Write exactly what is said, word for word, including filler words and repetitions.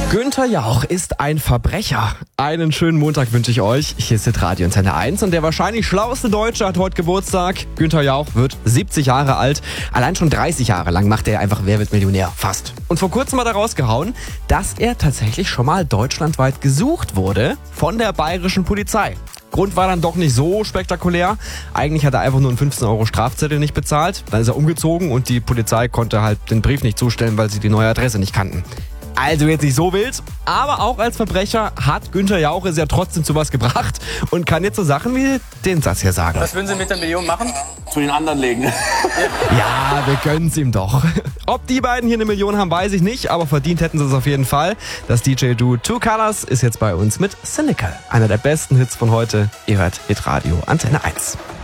Günther Jauch ist ein Verbrecher. Einen schönen Montag wünsche ich euch. Hier ist das Radio Antenne eins und der wahrscheinlich schlauste Deutsche hat heute Geburtstag. Günther Jauch wird siebzig Jahre alt. Allein schon dreißig Jahre lang macht er einfach Wer wird Millionär? Fast. Und vor kurzem hat er rausgehauen, dass er tatsächlich schon mal deutschlandweit gesucht wurde von der bayerischen Polizei. Grund war dann doch nicht so spektakulär. Eigentlich hat er einfach nur einen fünfzehn Euro Strafzettel nicht bezahlt. Dann ist er umgezogen und die Polizei konnte halt den Brief nicht zustellen, weil sie die neue Adresse nicht kannten. Also jetzt nicht so wild, aber auch als Verbrecher hat Günther Jauch es ja trotzdem zu was gebracht und kann jetzt so Sachen wie den Satz hier sagen. Was würden Sie mit der Million machen? Zu den anderen legen. Ja, wir gönnen's ihm doch. Ob die beiden hier eine Million haben, weiß ich nicht, aber verdient hätten sie es auf jeden Fall. Das D J-Duo Two Colors ist jetzt bei uns mit Cynical. Einer der besten Hits von heute. Ihr hört Hitradio Antenne eins.